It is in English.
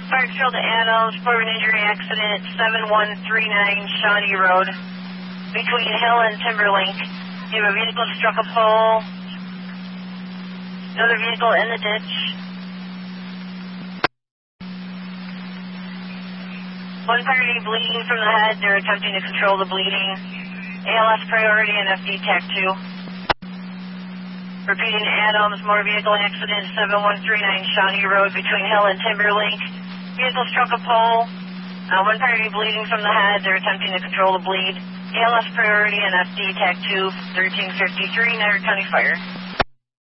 Fire Trail to Adams, report an injury accident, 7139 Shawnee Road, between Hill and Timberlink. You have a vehicle struck a pole, another vehicle in the ditch. One party bleeding from the head, they're attempting to control the bleeding. ALS priority and FD TAC 2. Repeating Adams, motor vehicle accident, 7139 Shawnee Road, between Hill and Timberlink. Vehicle struck a pole. One party bleeding from the head, they're attempting to control the bleed. ALS priority and FD TAC 2, 1353, Niagara County Fire.